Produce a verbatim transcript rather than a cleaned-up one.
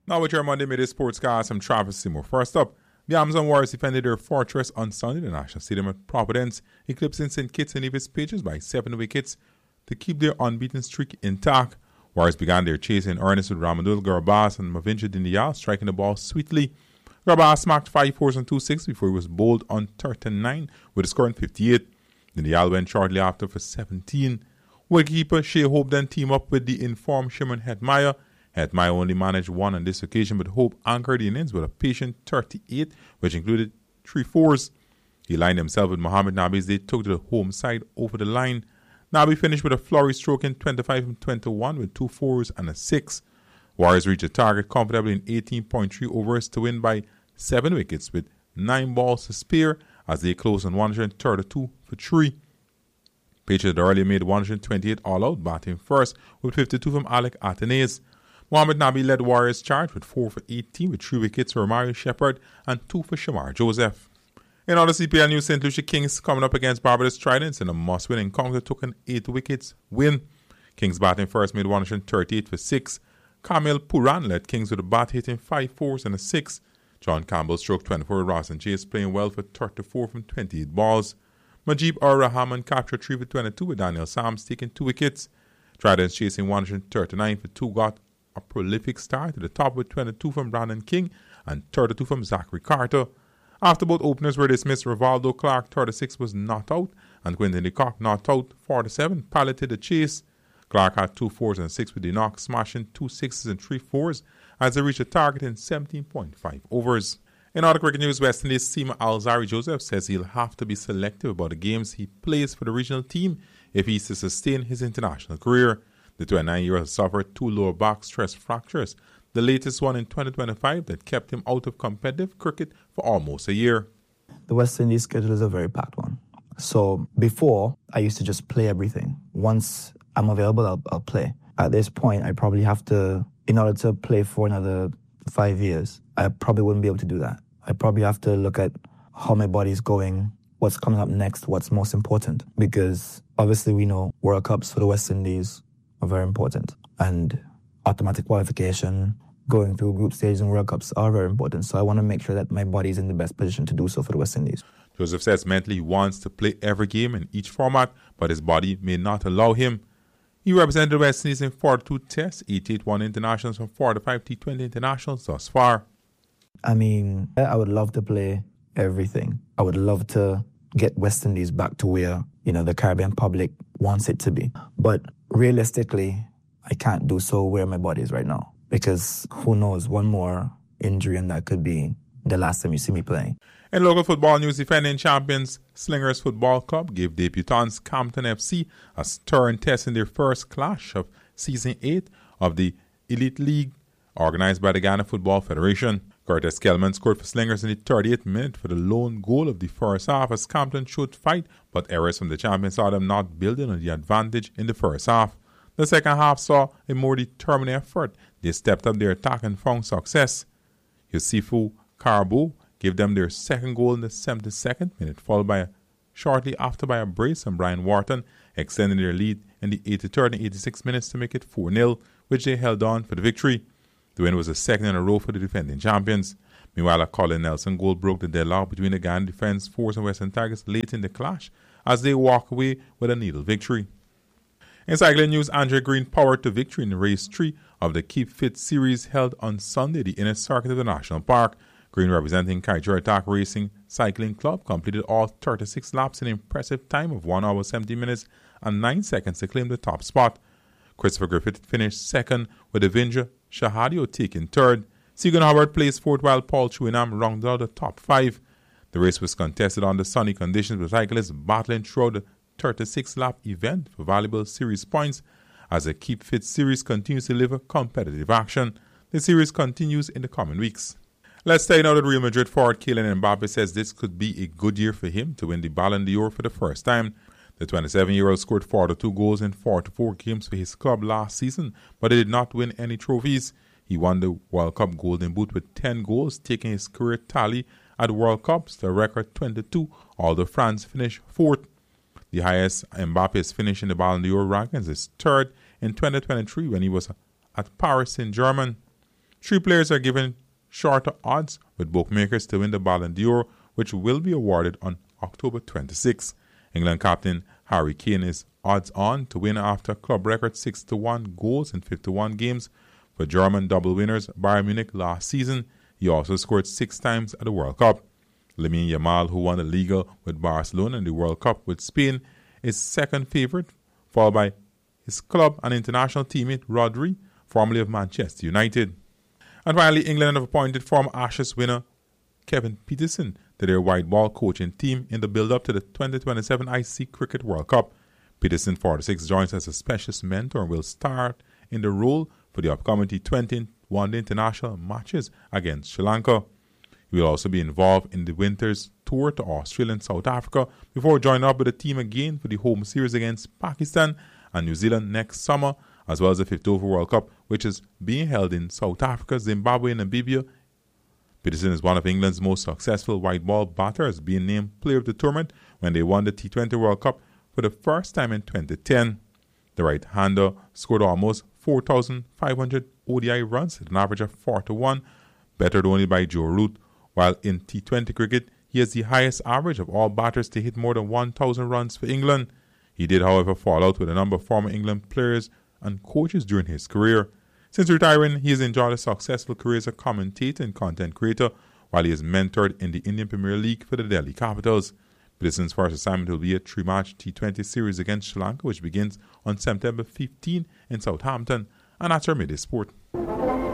Now with your Monday Midday Sports Guys, I'm Travis Seymour. First up, the Amazon Warriors defended their fortress on Sunday, the National Stadium at Providence, eclipsing Saint Kitts and Nevis Patriots by seven wickets to keep their unbeaten streak intact. Warriors began their chase in earnest with Ramadul Garbas and Mavinja Dindial striking the ball sweetly. Garbas smacked five fours and two sixes before he was bowled on thirty-nine with a score of fifty-eight. Dindial went shortly after for seventeen. Wicketkeeper Shea Hope then teamed up with the informed Shimon Hetmeyer. Hetmeyer only managed one on this occasion, but Hope anchored the innings with a patient thirty-eight, which included three fours. He lined himself with Mohamed Nabi as they took the home side over the line. Nabi finished with a flurry stroking twenty-five from twenty-one with two fours and a six. Warriors reached a target comfortably in eighteen point three overs to win by seven wickets with nine balls to spare as they closed on one hundred thirty-two for three. Patriots had earlier made one hundred twenty-eight all-out, batting first with fifty-two from Alec Atenes. Mohamed Nabi led Warriors charge with four for eighteen with three wickets for Mario Shepard and two for Shamar Joseph. In other C P L news, Saint Lucia Kings coming up against Barbados Tridents in a must-win encounter took an eight wickets win. Kings batting first made one hundred thirty-eight for six. Kamil Puran led Kings with a bat hitting five fours and a six. John Campbell stroked twenty-four with Ross and Chase playing well for thirty-four from twenty-eight balls. Majib Ur-Rahman captured three for twenty-two with Daniel Sams taking two wickets. Tridents chasing one hundred thirty-nine for two got a prolific start to the top with twenty-two from Brandon King and thirty-two from Zachary Carter. After both openers were dismissed, Rivaldo Clark, thirty-six, was not out, and Quinton de Kock, not out, forty-seven, piloted the chase. Clark had two fours and six with the knock, smashing two sixes and three fours as they reached a target in seventeen point five overs. In other cricket news, West Indies seamer Alzari Joseph says he'll have to be selective about the games he plays for the regional team if he's to sustain his international career. The twenty-nine-year-old suffered two lower back stress fractures, the latest one in twenty twenty-five that kept him out of competitive cricket for almost a year. The West Indies schedule is a very packed one. So before, I used to just play everything. Once I'm available, I'll, I'll play. At this point, I probably have to, in order to play for another five years, I probably wouldn't be able to do that. I probably have to look at how my body's going, what's coming up next, what's most important. Because obviously we know World Cups for the West Indies are very important. And automatic qualification, going through group stages and World Cups are very important. So I want to make sure that my body's in the best position to do so for the West Indies. Joseph says mentally he wants to play every game in each format, but his body may not allow him. He represented the West Indies in forty-two tests, eighty-eight one internationals and forty-five T twenty internationals thus far. I mean, I would love to play everything. I would love to get West Indies back to where, you know, the Caribbean public wants it to be. But realistically, I can't do so where my body is right now. Because who knows, one more injury and that could be the last time you see me playing. In local football news, defending champions Slingers Football Club gave debutants Campton F C a stern test in their first clash of season eight of the Elite League organized by the Ghana Football Federation. Curtis Kelman scored for Slingers in the thirty-eighth minute for the lone goal of the first half as Campton showed fight, but errors from the champions saw them not building on the advantage in the first half. The second half saw a more determined effort. They stepped up their attack and found success. Yusufu Karabo gave them their second goal in the seventy-second minute, followed by a, shortly after by a brace from Brian Wharton, extending their lead in the eighty-third and eighty-sixth minutes to make it four nil, which they held on for the victory. The win was the second in a row for the defending champions. Meanwhile, a Colin Nelson goal broke the deadlock between the Ghana Defence Force and Western Tigers late in the clash as they walk away with a needle victory. In cycling news, Andre Green powered to victory in race three of the Keep Fit series held on Sunday, the inner circuit of the National Park. Green, representing Kaiser Attack Racing Cycling Club, completed all thirty-six laps in an impressive time of one hour, seventy minutes and nine seconds to claim the top spot. Christopher Griffith finished second, with Avinja Shahadio taking third. Segan Howard placed fourth, while Paul Chewingham rounded out the top five. The race was contested under sunny conditions, with cyclists battling throughout the thirty-six lap event for valuable series points. As the Keep Fit series continues to deliver competitive action, the series continues in the coming weeks. Let's stay now that Real Madrid forward Kylian Mbappe says this could be a good year for him to win the Ballon d'Or for the first time. The twenty-seven-year-old scored forty-two goals in forty-four games for his club last season, but he did not win any trophies. He won the World Cup Golden Boot with ten goals, taking his career tally at World Cups to a record twenty-two, although France finished fourth. The highest Mbappe's finish in the Ballon d'Or rankings is third in twenty twenty-three when he was at Paris Saint-Germain. Three players are given shorter odds, with bookmakers to win the Ballon d'Or, which will be awarded on October twenty-sixth. England captain Harry Kane is odds-on to win after club record six to one goals in fifty-one games for German double winners Bayern Munich last season. He also scored six times at the World Cup. Lamine Yamal, who won the Liga with Barcelona and the World Cup with Spain, is second favourite, followed by his club and international teammate Rodri, formerly of Manchester United. And finally, England have appointed former Ashes winner Kevin Pietersen to their white ball coaching team in the build-up to the twenty twenty-seven I C C Cricket World Cup. Pietersen, forty-six, joins as a specialist mentor and will start in the role for the upcoming T twenty one-day international matches against Sri Lanka. He will also be involved in the winter's tour to Australia and South Africa before joining up with the team again for the home series against Pakistan and New Zealand next summer, as well as the fiftieth Over World Cup, which is being held in South Africa, Zimbabwe, and Namibia. Pietersen is one of England's most successful white ball batters, being named player of the tournament when they won the T twenty World Cup for the first time in twenty ten. The right-hander scored almost four thousand five hundred O D I runs at an average of four to one, bettered only by Joe Root, while in T twenty cricket, he has the highest average of all batters to hit more than one thousand runs for England. He did, however, fall out with a number of former England players and coaches during his career. Since retiring, he has enjoyed a successful career as a commentator and content creator, while he is mentored in the Indian Premier League for the Delhi Capitals. Pietersen's first assignment will be a three-match T twenty series against Sri Lanka, which begins on September fifteenth in Southampton, and that's our midday sport.